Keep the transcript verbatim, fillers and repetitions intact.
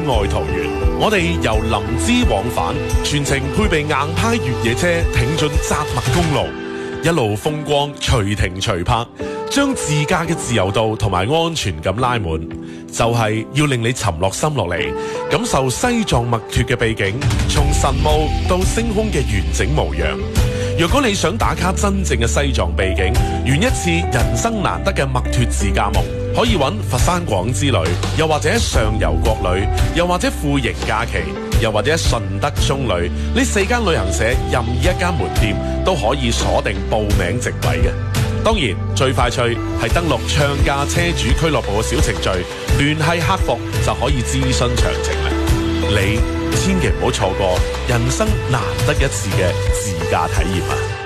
愛桃園，我哋由林芝往返，全程配備硬派越野車挺進窄麥公路，一路風光隨停隨泊，將自駕嘅自由度同埋安全感拉滿，就係要令你沉落心落嚟，感受西藏墨脱嘅秘境，從晨霧到星空嘅完整模樣。若果你想打卡真正嘅西藏秘境，圓一次人生難得嘅墨脱自駕夢，可以揾佛山廣之旅，又或者上游國旅，又或者富盈假期，又或者順德中旅，呢四間旅行社任意一間門店都可以鎖定報名席位嘅。當然最快趣係登錄暢駕車主俱樂部嘅小程序，聯繫客服就可以諮詢詳情啦。你千祈唔好錯過人生難得一次嘅自駕體驗啊！